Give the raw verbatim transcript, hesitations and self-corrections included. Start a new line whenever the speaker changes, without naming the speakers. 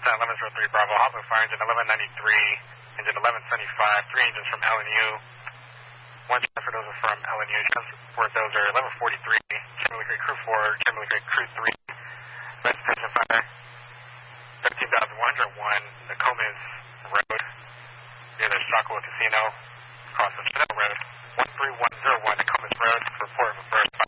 eleven zero three Bravo, Hopper Fire Engine eleven ninety-three, Engine eleven seventy-five, three engines from L N U. One transfer dozer from L N U, transport dozer eleven forty-three, Kimberly Creek Crew four, Kimberly Creek Crew three, West Station Fire, thirteen thousand one hundred one, Nokomis Road, near the Shockwell Casino, across the Chanel Road, one three one zero one, Nokomis Road, report of a first